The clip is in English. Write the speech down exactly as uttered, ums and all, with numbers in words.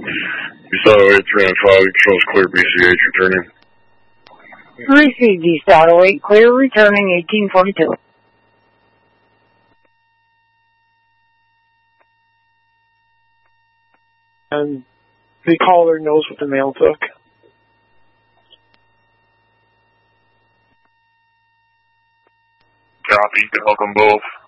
You saw eight three nine five, controls clear, B C H returning. Received East Auto eight, clear, returning eighteen forty-two. And the caller knows what the mail took. Copy, you can hook them both.